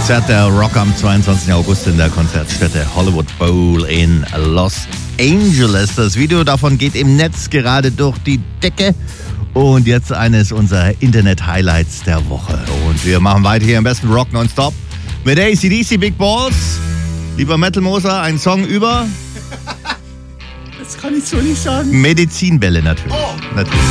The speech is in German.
Konzert der Rock am 22. August in der Konzertstätte Hollywood Bowl in Los Angeles. Das Video davon geht im Netz gerade durch die Decke. Und jetzt eines unserer Internet-Highlights der Woche. Und wir machen weiter hier am besten Rock nonstop mit AC/DC Big Balls. Lieber Metal Moser, ein Song über... Das kann ich so nicht sagen. Medizinbälle natürlich. Oh. Natürlich.